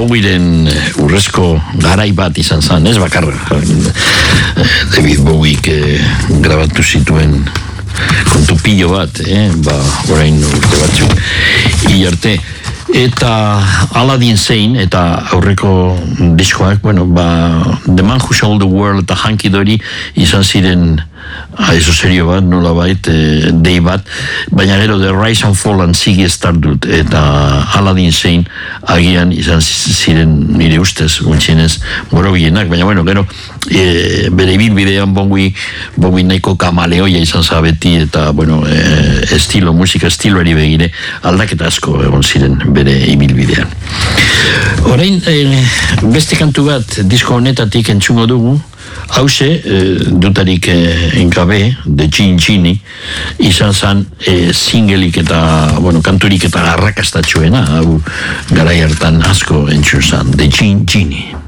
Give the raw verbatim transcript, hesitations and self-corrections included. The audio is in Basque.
Bowieren urrezko garai bat izan zen, ez bakarra. David Bowiek eh, grabatu zituen kontu pilo bat, eh? Ba, orain urte batzuk. Iarte, eta Aladdin Sane, eta aurreko diskoak, bueno, ba, The Man Who Sold the World eta Hanky Dory izan ziren eso serio bat, nola bait, e, dei bat, baina gero The Rise and Fall and Ziggy Stardust eta Aladdin Sane agian izan ziren nire ustez, gutxienez, borobienak, baina bueno, gero e, bere ibilbidean Bowie, Bowie nahiko kamaleoia izan zabeti eta, bueno, e, estilo, musika estiloari begire, aldaketa asko egon ziren bere ibilbidean. Orain, e, beste kantu bat disko honetatik entzungo dugu, hause, eh, dutarik eh, gabe, de Gin Gini, izan zan eh, singelik eta, bueno, kanturik eta arrakastatxuena, hau garai hartan asko entzun zan, de Gin Gini.